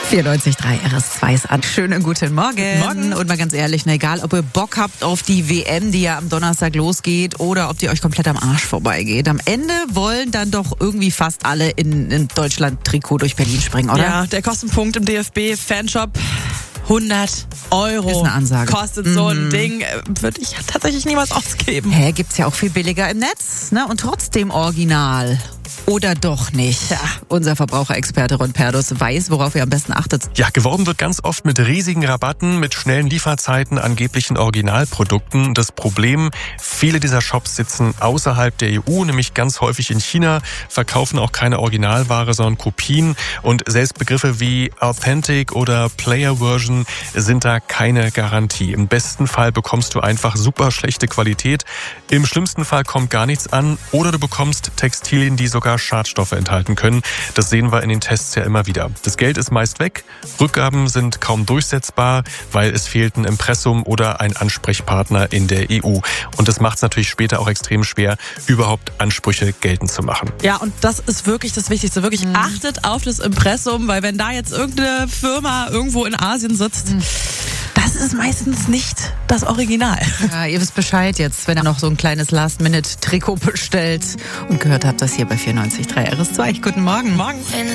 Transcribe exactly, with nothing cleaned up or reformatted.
vierundneunzig Komma drei R S zwei ist an. Schönen guten Morgen. Morgen. Und mal ganz ehrlich, ne, egal ob ihr Bock habt auf die W M, die ja am Donnerstag losgeht, oder ob die euch komplett am Arsch vorbeigeht. Am Ende wollen dann doch irgendwie fast alle in, in Deutschland-Trikot durch Berlin springen, oder? Ja, der Kostenpunkt im D F B-Fanshop. hundert Euro Ist eine Ansage. kostet so ein Ding, würde ich tatsächlich niemals ausgeben. Hä, gibt's ja auch viel billiger im Netz, ne? Und trotzdem original. Oder doch nicht? Ja. Unser Verbraucherexperte Ron Perdus weiß, worauf ihr am besten achtet. Ja, geworben wird ganz oft mit riesigen Rabatten, mit schnellen Lieferzeiten, angeblichen Originalprodukten. Das Problem, viele dieser Shops sitzen außerhalb der E U, nämlich ganz häufig in China, verkaufen auch keine Originalware, sondern Kopien. Und selbst Begriffe wie Authentic oder Player Version sind da keine Garantie. Im besten Fall bekommst du einfach super schlechte Qualität. Im schlimmsten Fall kommt gar nichts an oder du bekommst Textilien, die sogar Schadstoffe enthalten können. Das sehen wir in den Tests ja immer wieder. Das Geld ist meist weg, Rückgaben sind kaum durchsetzbar, weil es fehlt ein Impressum oder ein Ansprechpartner in der E U. Und das macht es natürlich später auch extrem schwer, überhaupt Ansprüche geltend zu machen. Ja, und das ist wirklich das Wichtigste. Wirklich Mhm. achtet auf das Impressum, weil wenn da jetzt irgendeine Firma irgendwo in Asien sitzt, mhm. das ist meistens nicht das Original. Ja, ihr wisst Bescheid jetzt, wenn ihr noch so ein kleines Last-Minute-Trikot bestellt und gehört habt, das hier bei vierundneunzig Komma drei R S zwei. Guten Morgen. Morgen.